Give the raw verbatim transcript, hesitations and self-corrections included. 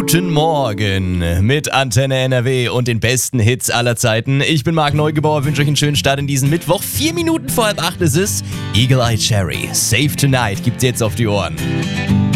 Guten Morgen mit Antenne N R W und den besten Hits aller Zeiten. Ich bin Marc Neugebauer, wünsche euch einen schönen Start in diesen Mittwoch. Vier Minuten vor halb acht ist es. Eagle Eye Cherry, Save Tonight gibt's jetzt auf die Ohren.